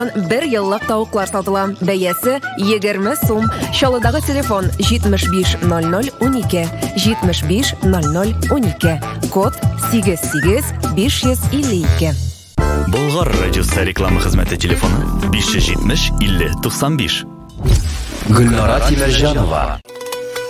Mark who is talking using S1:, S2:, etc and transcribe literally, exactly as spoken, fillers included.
S1: Бер еллык тавыклар сатыла. Бәясе егерме сум. Чаллыдагы телефон җитмеш биш ноль ноль унике, җитмеш биш ноль ноль унике. Код сигез сигез биш йөз илле ике.
S2: Болгар радиосы реклама хезмәте телефоны биш йөз җитмеш илле туксан биш.
S3: Гөлнара Тимерҗанова.